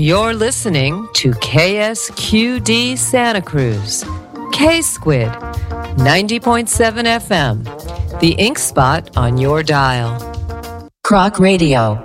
You're listening to KSQD Santa Cruz, K-Squid, 90.7 FM, the ink spot on your dial. Croc Radio.